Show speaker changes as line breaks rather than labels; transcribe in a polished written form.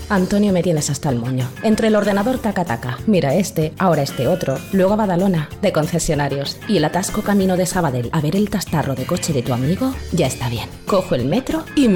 Antonio, me tienes hasta el moño. Entre el ordenador taca, mira este, ahora este otro, luego a Badalona, de concesionarios, y el atasco camino de Sabadell a ver el tastarro de coche de tu amigo, ya está bien. Cojo el metro y